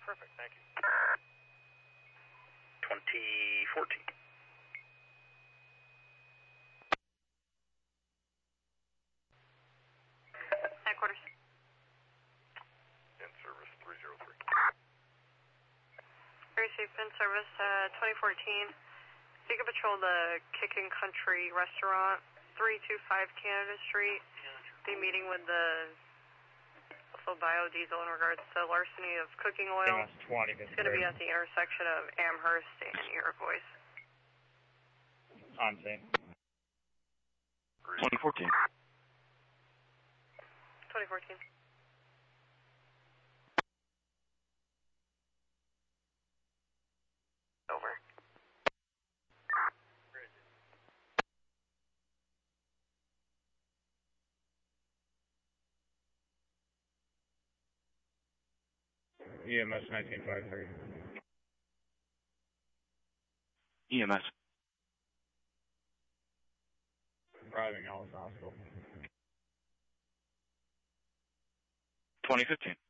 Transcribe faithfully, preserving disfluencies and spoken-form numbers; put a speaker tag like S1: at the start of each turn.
S1: Perfect, thank you.
S2: twenty fourteen.
S3: Headquarters.
S1: In service three zero three.
S3: Very safe in service, uh, twenty fourteen. Beacon Patrol, the Kicking Country Restaurant, three two five Canada Street. Be meeting with the also biodiesel in regards to larceny of cooking oil.
S4: twenty,
S3: it's going to be at the intersection of Amherst and Iroquois.
S4: On scene.
S2: twenty fourteen.
S3: twenty fourteen. Over.
S4: E M S nineteen five three.
S2: E M S.
S4: Driving Alice Hospital.
S2: twenty fifteen.